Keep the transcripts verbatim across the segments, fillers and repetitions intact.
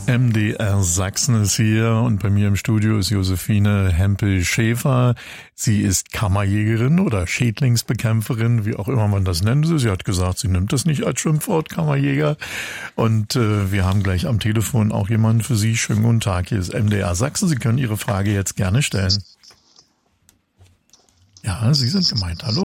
M D R Sachsen ist hier und bei mir im Studio ist Josephine Hempel-Schäfer. Sie ist Kammerjägerin oder Schädlingsbekämpferin, wie auch immer man das nennt. Sie hat gesagt, sie nimmt das nicht als Schimpfwort, Kammerjäger. Und äh, wir haben gleich am Telefon auch jemanden für Sie. Schönen guten Tag, hier ist M D R Sachsen. Sie können Ihre Frage jetzt gerne stellen. Ja, Sie sind gemeint. Hallo.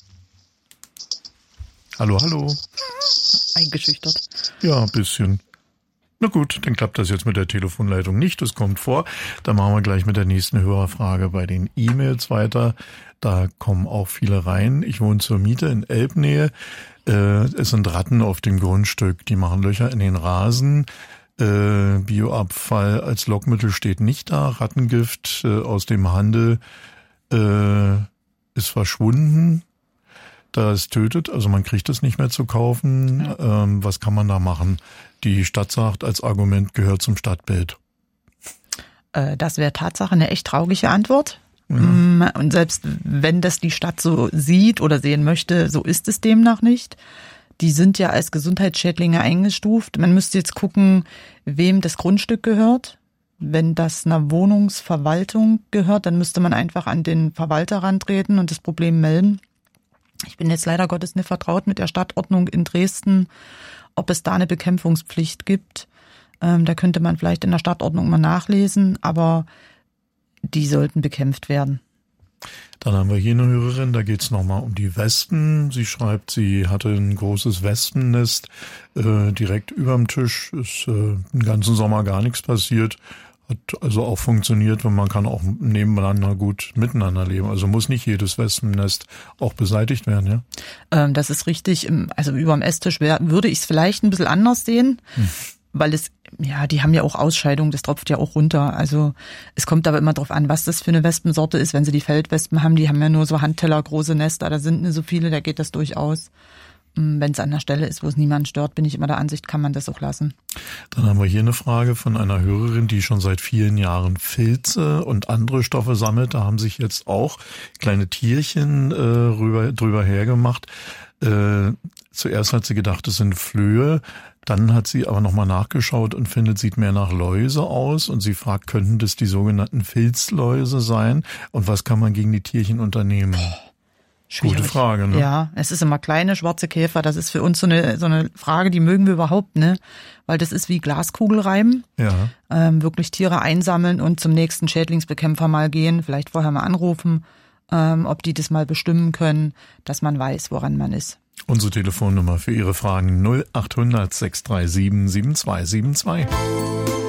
Hallo, hallo. Eingeschüchtert. Ja, ein bisschen. Na gut, dann klappt das jetzt mit der Telefonleitung nicht. Das kommt vor. Dann machen wir gleich mit der nächsten Hörerfrage bei den E-Mails weiter. Da kommen auch viele rein. Ich wohne zur Miete in Elbnähe. Äh, es sind Ratten auf dem Grundstück. Die machen Löcher in den Rasen. Äh, Bioabfall als Lockmittel steht nicht da. Rattengift äh, aus dem Handel äh, ist verschwunden. Da es tötet, also man kriegt es nicht mehr zu kaufen. Ja. Ähm, was kann man da machen? Die Stadt sagt, als Argument gehört zum Stadtbild. Äh, das wäre Tatsache eine echt traurige Antwort. Ja. Und selbst wenn das die Stadt so sieht oder sehen möchte, so ist es demnach nicht. Die sind ja als Gesundheitsschädlinge eingestuft. Man müsste jetzt gucken, wem das Grundstück gehört. Wenn das einer Wohnungsverwaltung gehört, dann müsste man einfach an den Verwalter rantreten und das Problem melden. Ich bin jetzt leider Gottes nicht vertraut mit der Stadtordnung in Dresden, ob es da eine Bekämpfungspflicht gibt. Ähm, da könnte man vielleicht in der Stadtordnung mal nachlesen, aber die sollten bekämpft werden. Dann haben wir hier eine Hörerin, da geht's nochmal um die Wespen. Sie schreibt, sie hatte ein großes Wespennest äh, direkt überm Tisch. Ist äh, den ganzen Sommer gar nichts passiert. Hat also auch funktioniert, und man kann auch nebeneinander gut miteinander leben. Also muss nicht jedes Wespennest auch beseitigt werden, ja? Ähm, das ist richtig. Also über dem Esstisch wär, würde ich es vielleicht ein bisschen anders sehen, hm. weil es, ja, die haben ja auch Ausscheidung, das tropft ja auch runter. Also es kommt aber immer drauf an, was das für eine Wespensorte ist. Wenn sie die Feldwespen haben, die haben ja nur so Handteller große Nester, da sind nicht so viele, da geht das durchaus. Wenn es an der Stelle ist, wo es niemanden stört, bin ich immer der Ansicht, kann man das auch lassen. Dann haben wir hier eine Frage von einer Hörerin, die schon seit vielen Jahren Filze und andere Stoffe sammelt. Da haben sich jetzt auch kleine Tierchen äh, rüber, drüber hergemacht. Äh, zuerst hat sie gedacht, es sind Flöhe. Dann hat sie aber nochmal nachgeschaut und findet, sieht mehr nach Läuse aus. Und sie fragt, könnten das die sogenannten Filzläuse sein? Und was kann man gegen die Tierchen unternehmen? Schwierig. Gute Frage, ne? Ja, es ist immer kleine schwarze Käfer. Das ist für uns so eine so eine Frage, die mögen wir überhaupt, ne? Weil das ist wie Glaskugelreiben. Ja. Ähm, wirklich Tiere einsammeln und zum nächsten Schädlingsbekämpfer mal gehen, vielleicht vorher mal anrufen, ähm, ob die das mal bestimmen können, dass man weiß, woran man ist. Unsere Telefonnummer für Ihre Fragen null acht hundert sechs drei sieben sieben zwei sieben zwei.